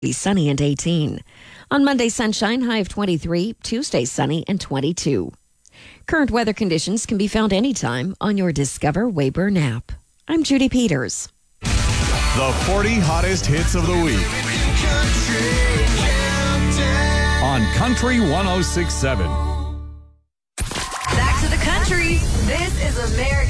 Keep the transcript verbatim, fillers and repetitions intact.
sunny and eighteen. On Monday, sunshine, high of twenty-three. Tuesday, sunny and twenty-two. Current weather conditions can be found anytime on your Discover Weyburn app. I'm Judy Peters. The forty hottest hits of the week on Country one oh six point seven. Back to the country. This is American